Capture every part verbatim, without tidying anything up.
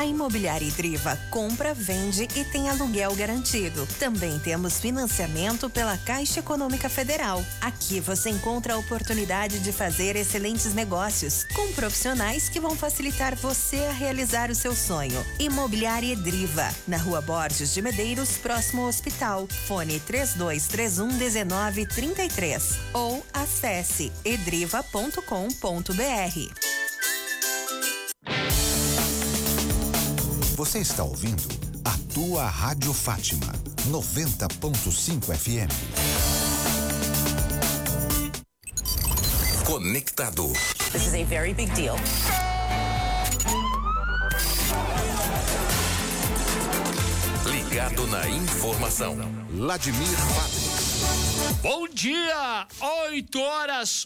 A Imobiliária Idriva compra, vende e tem aluguel garantido. Também temos financiamento pela Caixa Econômica Federal. Aqui você encontra a oportunidade de fazer excelentes negócios com profissionais que vão facilitar você a realizar o seu sonho. Imobiliária Idriva, na Rua Borges de Medeiros, próximo ao hospital. Fone três dois três um, um nove três três ou acesse edriva ponto com ponto br. Você está ouvindo a tua Rádio Fátima, noventa ponto cinco F M. Conectado. This is a very big deal. Ligado na informação. Vladimir Padre. Bom dia, oito horas,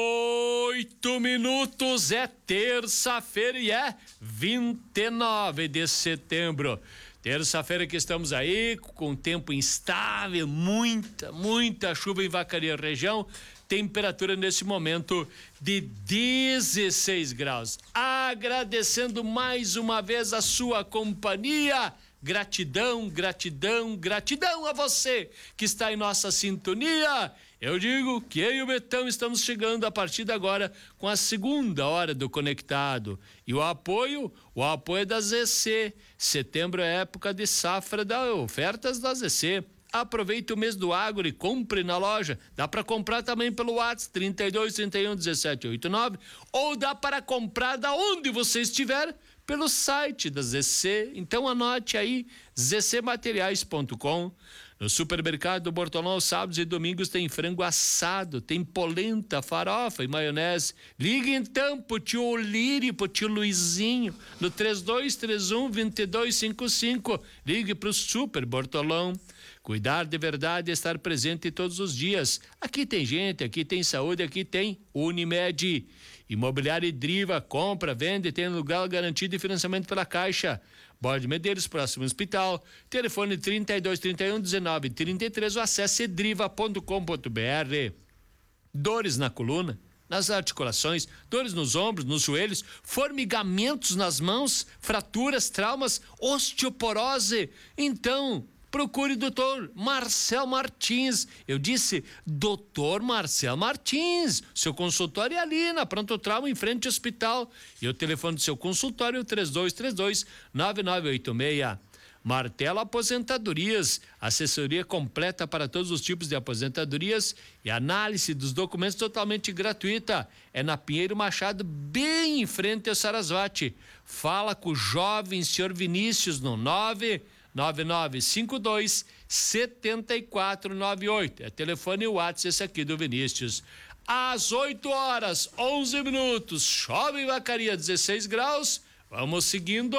oito minutos, é terça-feira e é vinte e nove de setembro. Terça-feira que estamos aí com tempo instável, muita, muita chuva em Vacaria região, temperatura nesse momento de dezesseis graus. Agradecendo mais uma vez a sua companhia. Gratidão, gratidão, gratidão a você que está em nossa sintonia. Eu digo que eu e o Betão estamos chegando a partir de agora com a segunda hora do Conectado. E o apoio, o apoio da Z C. Setembro é época de safra das ofertas da Z C. Aproveite o mês do agro e compre na loja. Dá para comprar também pelo WhatsApp trinta e dois, trinta e um, dezessete, oitenta e nove, ou dá para comprar da onde você estiver pelo site da Z C. Então anote aí z c materiais ponto com. No supermercado do Bortolão, sábados e domingos tem frango assado, tem polenta, farofa e maionese. Ligue então pro tio Olírio, pro tio Luizinho, no três dois três um, dois dois cinco cinco. Ligue pro Super Bortolão. Cuidar de verdade é estar presente todos os dias. Aqui tem gente, aqui tem saúde, aqui tem Unimed. Imobiliária Idriva, compra, vende, tem lugar garantido e financiamento pela Caixa. Borges de Medeiros, próximo ao hospital. Telefone trinta e dois, trinta e um, dezenove, trinta e três ou acesse edriva ponto com ponto br. Dores na coluna, nas articulações, dores nos ombros, nos joelhos, formigamentos nas mãos, fraturas, traumas, osteoporose. Então, procure o doutor Marcel Martins. Eu disse doutor Marcel Martins. Seu consultório é ali na Pronto Trauma, em frente ao hospital. E o telefone do seu consultório é o três dois três dois, nove nove oito seis. Martelo Aposentadorias, assessoria completa para todos os tipos de aposentadorias e análise dos documentos totalmente gratuita. É na Pinheiro Machado, bem em frente ao Sarasvati. Fala com o jovem senhor Vinícius no nove nove nove cinco dois, sete quatro nove oito. É telefone e WhatsApp esse aqui do Vinícius. Às oito horas, onze minutos, chove em Vacaria, dezesseis graus. Vamos seguindo.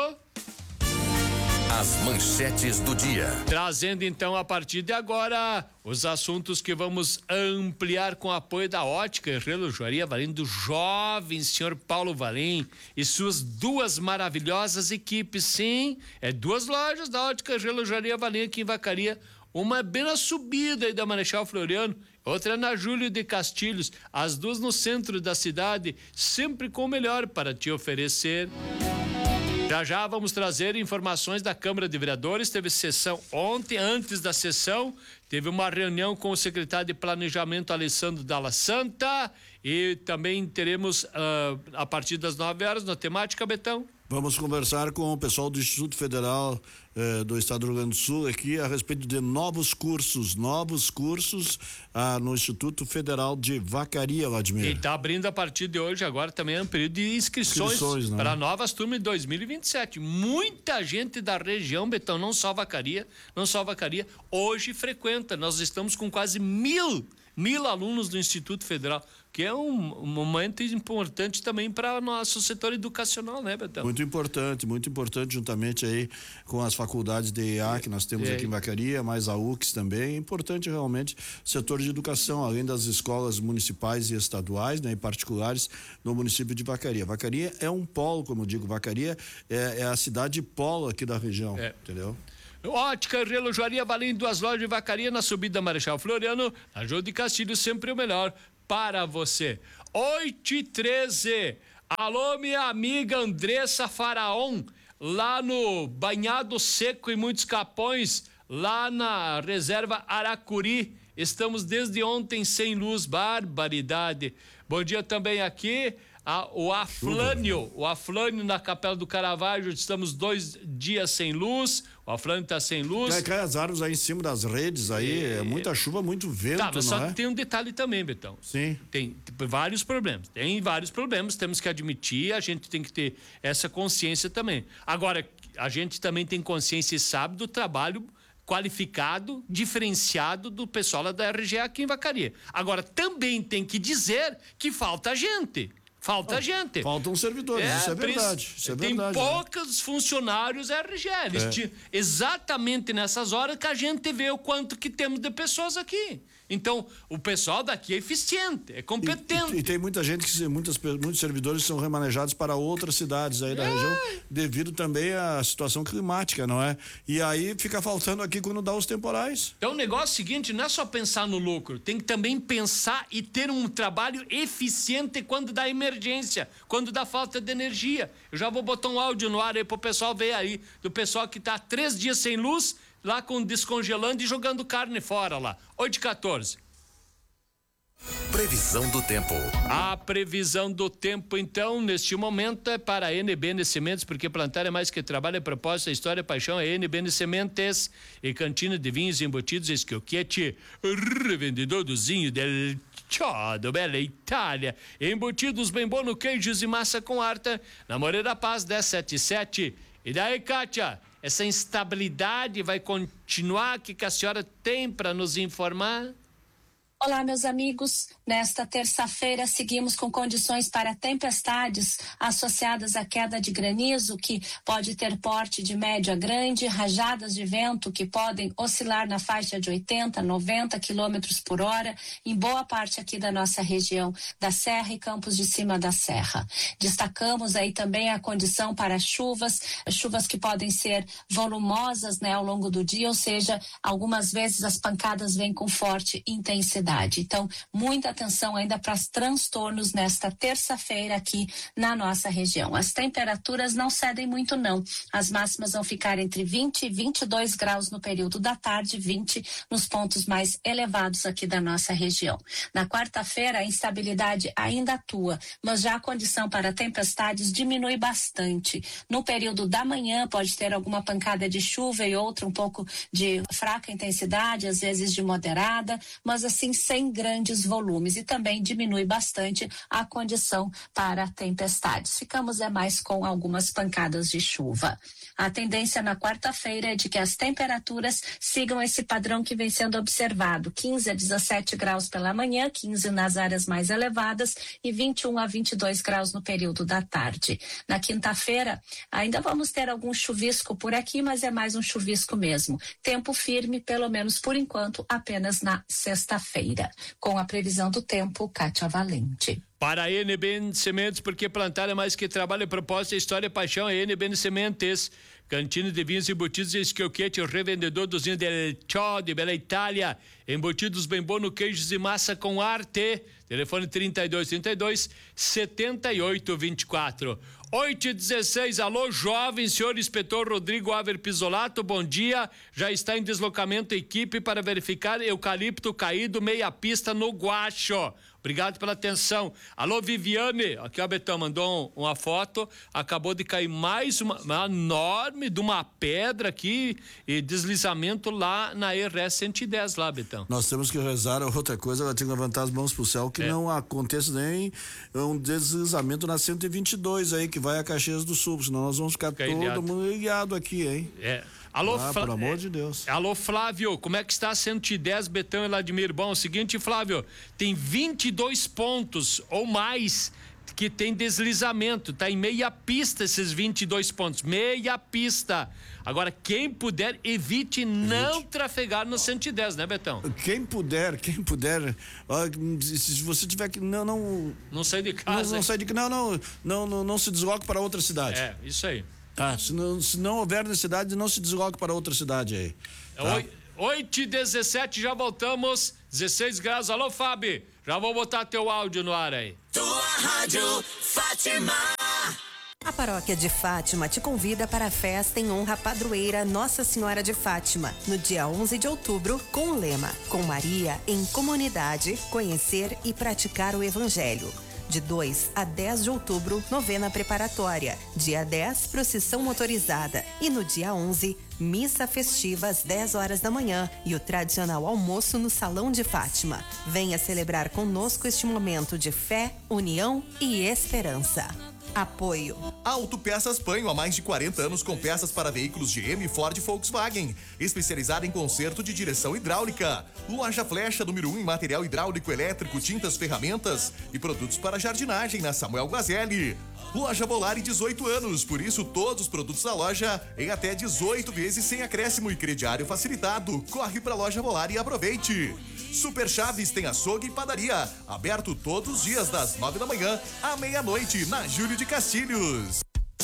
As manchetes do dia. Trazendo então a partir de agora os assuntos que vamos ampliar com o apoio da Ótica e Relojoaria Valim, do jovem senhor Paulo Valim e suas duas maravilhosas equipes. Sim, é duas lojas da Ótica e Relojoaria Valim aqui em Vacaria. Uma é bem na subida aí da Marechal Floriano, outra é na Júlio de Castilhos, as duas no centro da cidade, sempre com o melhor para te oferecer. Já já vamos trazer informações da Câmara de Vereadores. Teve sessão ontem, antes da sessão, teve uma reunião com o secretário de Planejamento, Alessandro Dalla Santa, e também teremos, uh, a partir das nove horas, na temática, Betão. Vamos conversar com o pessoal do Instituto Federal eh, do Estado do Rio Grande do Sul aqui a respeito de novos cursos, novos cursos ah, no Instituto Federal de Vacaria, Vladimir. E está abrindo a partir de hoje, agora também é um período de inscrições, inscrições né? para novas turmas de dois mil e vinte e sete. Muita gente da região, Betão, não só Vacaria, não só Vacaria, hoje frequenta. Nós estamos com quase mil, mil alunos do Instituto Federal, que é um, um momento importante também para o nosso setor educacional, né, Betão? Muito importante, muito importante, juntamente aí com as faculdades de E A que nós temos é. aqui em Vacaria, mais a U C S também. É importante realmente o setor de educação, além das escolas municipais e estaduais, né, e particulares no município de Vacaria. Vacaria é um polo, como eu digo, Vacaria é, é a cidade polo aqui da região, é. entendeu? Ótica e Relojoaria Valim, duas lojas de Vacaria, na subida Marechal Floriano, na Júlio de Castilhos, sempre o melhor para você. oito e treze. Alô, minha amiga Andressa Faraon. lá no Banhado Seco e muitos Capões, lá na reserva Aracuri. Estamos desde ontem sem luz, barbaridade. Bom dia também aqui, a, o Aflânio, o Aflânio na Capela do Caravaggio, estamos dois dias sem luz, o Aflânio está sem luz. Cai, cai as árvores aí em cima das redes, aí e... é muita chuva, muito vento, tá, mas não só é? Tem um detalhe também, Betão. Sim. Tem, tem vários problemas, tem vários problemas, temos que admitir, a gente tem que ter essa consciência também. Agora, a gente também tem consciência e sabe do trabalho qualificado, diferenciado do pessoal lá da R G A aqui em Vacaria. Agora, também tem que dizer que falta gente. Falta ah, gente. Faltam servidores, é, isso é verdade. Isso é tem verdade, poucos né? funcionários R G A. Eles é. tinham, exatamente nessas horas que a gente vê o quanto que temos de pessoas aqui. Então, o pessoal daqui é eficiente, é competente. E, e, e tem muita gente, que muitas, muitos servidores são remanejados para outras cidades aí da é. região, devido também à situação climática, não é? E aí fica faltando aqui quando dá os temporais. Então, o negócio é o seguinte, não é só pensar no lucro, tem que também pensar e ter um trabalho eficiente quando dá emergência, quando dá falta de energia. Eu já vou botar um áudio no ar aí pro pessoal ver aí, do pessoal que tá três dias sem luz, lá com descongelando e jogando carne fora lá. oito e quatorze. Previsão do tempo. A previsão do tempo, então, neste momento é para a N B N Sementes, porque plantar é mais que trabalho, é propósito, é história, é paixão, é N B N Sementes e cantina de vinhos embutidos, esquioquete, revendedor do Zinho del Chiodo, Bela Itália, embutidos bem bom no queijos e massa com harta, na Moreira Paz, dez setenta e sete. E daí, Kátia? Essa instabilidade vai continuar? O que a senhora tem para nos informar? Olá, meus amigos. Nesta terça-feira, seguimos com condições para tempestades associadas à queda de granizo, que pode ter porte de médio a grande, rajadas de vento que podem oscilar na faixa de oitenta, noventa quilômetros por hora em boa parte aqui da nossa região da Serra e Campos de Cima da Serra. Destacamos aí também a condição para chuvas, chuvas que podem ser volumosas, né, ao longo do dia, ou seja, algumas vezes as pancadas vêm com forte intensidade. Então, muita atenção ainda para os transtornos nesta terça-feira aqui na nossa região. As temperaturas não cedem muito, não. As máximas vão ficar entre vinte e vinte e dois graus no período da tarde, vinte nos pontos mais elevados aqui da nossa região. Na quarta-feira, a instabilidade ainda atua, mas já a condição para tempestades diminui bastante. No período da manhã, pode ter alguma pancada de chuva e outra um pouco de fraca intensidade, às vezes de moderada, mas assim, sem grandes volumes, e também diminui bastante a condição para tempestades. Ficamos é mais com algumas pancadas de chuva. A tendência na quarta-feira é de que as temperaturas sigam esse padrão que vem sendo observado, quinze a dezessete graus pela manhã, quinze nas áreas mais elevadas e vinte e um a vinte e dois graus no período da tarde. Na quinta-feira, ainda vamos ter algum chuvisco por aqui, mas é mais um chuvisco mesmo. Tempo firme, pelo menos por enquanto, apenas na sexta-feira. Com a previsão do tempo, Kátia Valente. Para a N B N Sementes, porque plantar é mais que trabalho, é propósito, é história, é paixão, é N B N Sementes. Cantina de vinhos embutidos e esquioquete, o revendedor do Zinho del Chiodo, Bela Itália. Embutidos bem bom no queijos e massa com arte. Telefone trinta e dois, trinta e dois, setenta e oito, vinte e quatro. oito e dezesseis, alô jovem, senhor inspetor Rodrigo Aver Pisolato, bom dia. Já está em deslocamento equipe para verificar eucalipto caído meia pista no Guacho. Obrigado pela atenção. Alô, Viviane, aqui o Betão mandou um, uma foto, acabou de cair mais uma, uma enorme de uma pedra aqui e deslizamento lá na E R S cento e dez lá, Betão. Nós temos que rezar, outra coisa, ela tem que levantar as mãos pro céu, que é. não aconteça nem um deslizamento na cento e vinte e dois aí, que vai a Caxias do Sul, senão nós vamos ficar Fica todo ilhado. mundo ilhado aqui, hein? É. Alô, ah, Flá... pelo amor de Deus. Alô, Flávio, como é que está a cento e dez, Betão e Vladimir? Bom, é o seguinte, Flávio, tem vinte e dois pontos ou mais que tem deslizamento, tá em meia pista esses vinte e dois pontos, meia pista. Agora, quem puder, evite não evite. trafegar no cento e dez, né, Betão? Quem puder, quem puder, se você tiver que, não, não... Não sair de casa. Não, não sair de não, não, não, não, não se desloque para outra cidade. É, isso aí. Tá, se não, se não houver necessidade, não se desloque para outra cidade aí. Tá? oito e dezessete, já voltamos. dezesseis graus. Alô, Fábio. Já vou botar teu áudio no ar aí. Tua Rádio Fátima. A Paróquia de Fátima te convida para a festa em honra à padroeira Nossa Senhora de Fátima, no dia onze de outubro, com o lema Com Maria em Comunidade, Conhecer e Praticar o Evangelho. De dois a dez de outubro, novena preparatória. Dia dez, procissão motorizada. E no dia onze, missa festiva às dez horas da manhã e o tradicional almoço no Salão de Fátima. Venha celebrar conosco este momento de fé, união e esperança. Apoio. Autopeças Panho, há mais de quarenta anos com peças para veículos G M, Ford e Volkswagen. Especializada em conserto de direção hidráulica. Loja Flecha, número um em material hidráulico elétrico, tintas, ferramentas e produtos para jardinagem na Samuel Guazelli. Loja Volare, dezoito anos, por isso todos os produtos da loja em até dezoito vezes sem acréscimo e crediário facilitado. Corre pra Loja Volare e aproveite. Super Chaves tem açougue e padaria, aberto todos os dias das nove da manhã à meia-noite na Júlio de Castilhos.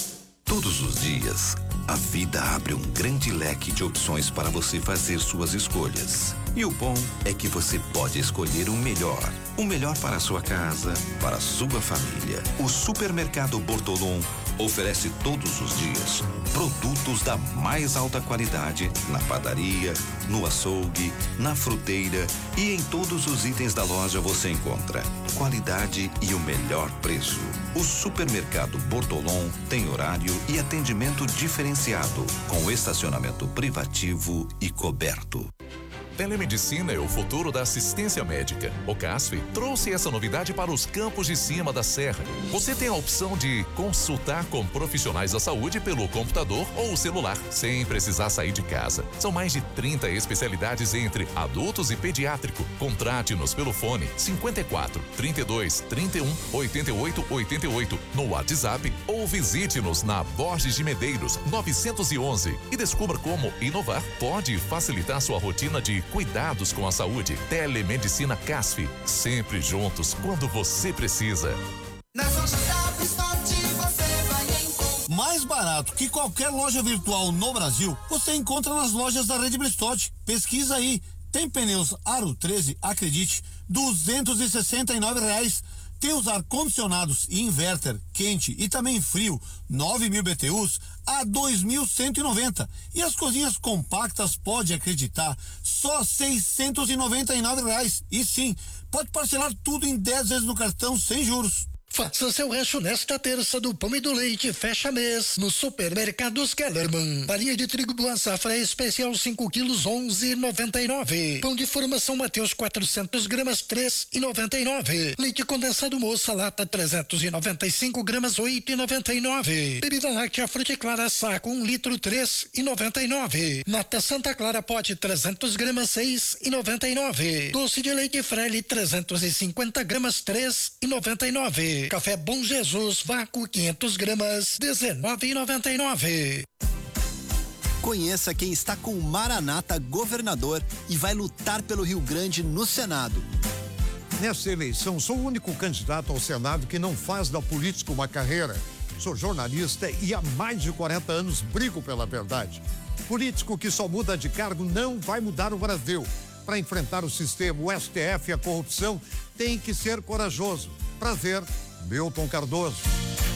Todos os dias, a vida abre um grande leque de opções para você fazer suas escolhas. E o bom é que você pode escolher o melhor. O melhor para a sua casa, para a sua família. O Supermercado Bortolom oferece todos os dias produtos da mais alta qualidade na padaria, no açougue, na fruteira e em todos os itens da loja você encontra qualidade e o melhor preço. O Supermercado Bortolom tem horário e atendimento diferenciado, com estacionamento privativo e coberto. Telemedicina é o futuro da assistência médica. O CASF trouxe essa novidade para os campos de cima da serra. Você tem a opção de consultar com profissionais da saúde pelo computador ou celular, sem precisar sair de casa. São mais de trinta especialidades entre adultos e pediátrico. Contrate-nos pelo fone cinquenta e quatro, trinta e dois, trinta e um, oitenta e oito, oitenta e oito no WhatsApp ou visite-nos na Borges de Medeiros novecentos e onze e descubra como inovar pode facilitar sua rotina de cuidados com a saúde. Telemedicina CASF, sempre juntos quando você precisa. Nas lojas da Bristote você vai encontrar. Mais barato que qualquer loja virtual no Brasil, você encontra nas lojas da Rede Bristote. Pesquisa aí. Tem pneus Aro treze, acredite, duzentos e sessenta e nove reais. Tem os ar-condicionados e inverter quente e também frio, nove mil B T Us a dois mil cento e noventa. E as cozinhas compactas, pode acreditar, só seiscentos e noventa e nove reais. E sim, pode parcelar tudo em dez vezes no cartão sem juros. Faça seu rancho nesta terça do pão e do leite, fecha mês, no Supermercados Kellerman. Farinha de trigo Boa Safra especial cinco quilos, onze e noventa e nove. Pão de formação Mateus quatrocentos gramas, três e noventa e nove. Leite condensado Moça lata trezentos e noventa e cinco gramas, oito e noventa e nove. Bebida láctea Fruticlara saco um litro, três e noventa e nove. Nata Santa Clara pote trezentos gramas, seis e noventa e nove. Doce de leite Frele trezentos e cinquenta gramas, três e noventa e nove. Café Bom Jesus, vácuo quinhentas gramas, dezenove e noventa e nove. Conheça quem está com o Maranata governador e vai lutar pelo Rio Grande no Senado. Nessa eleição, sou o único candidato ao Senado que não faz da política uma carreira. Sou jornalista e há mais de quarenta anos brigo pela verdade. Político que só muda de cargo não vai mudar o Brasil. Para enfrentar o sistema, o S T F e a corrupção, tem que ser corajoso. Prazer, Milton Cardoso.